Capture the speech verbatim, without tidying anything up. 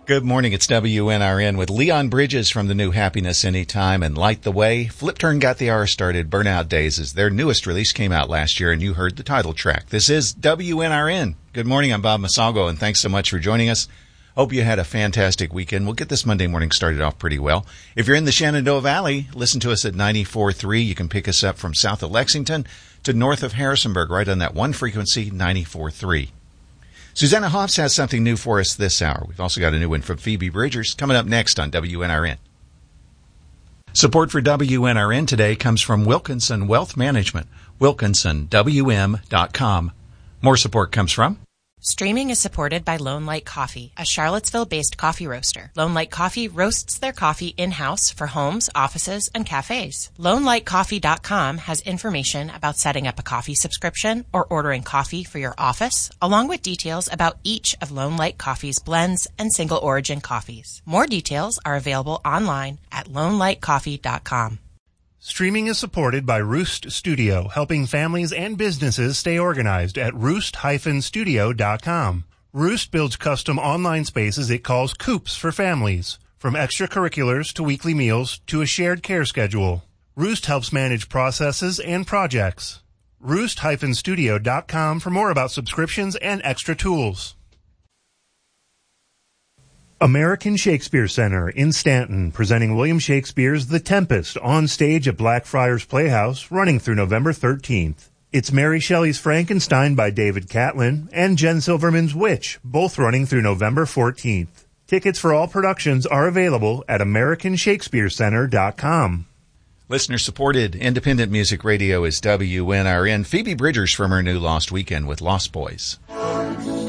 Good morning, it's W N R N with Leon Bridges from the new Happiness Anytime and Light the Way. Flip Turn got the hour started. Burnout Days is their newest release, came out last year, and you heard the title track. This is W N R N. Good morning, I'm Bob Masalgo, and thanks so much for joining us. Hope you had a fantastic weekend. We'll get this Monday morning started off pretty well. If you're in the Shenandoah Valley, listen to us at ninety-four point three. You can pick us up from south of Lexington to north of Harrisonburg, right on that one frequency, ninety-four point three. Susanna Hoffs has something new for us this hour. We've also got a new one from Phoebe Bridgers coming up next on W N R N. Support for W N R N today comes from Wilkinson Wealth Management, wilkinson w m dot com. More support comes from Streaming is supported by Lone Light Coffee, a Charlottesville-based coffee roaster. Lone Light Coffee roasts their coffee in-house for homes, offices, and cafes. lone light coffee dot com has information about setting up a coffee subscription or ordering coffee for your office, along with details about each of Lone Light Coffee's blends and single-origin coffees. More details are available online at lone light coffee dot com. Streaming is supported by Roost Studio, helping families and businesses stay organized at roost dash studio dot com. Roost builds custom online spaces it calls coops for families, from extracurriculars to weekly meals to a shared care schedule. Roost helps manage processes and projects. roost dash studio dot com for more about subscriptions and extra tools. American Shakespeare Center in Stanton, presenting William Shakespeare's The Tempest on stage at Blackfriars Playhouse, running through November thirteenth. It's Mary Shelley's Frankenstein by David Catlin and Jen Silverman's Witch, both running through November fourteenth. Tickets for all productions are available at american shakespeare center dot com. Listener-supported independent music radio is W N R N. Phoebe Bridgers from her new Lost Weekend with Lost Boys.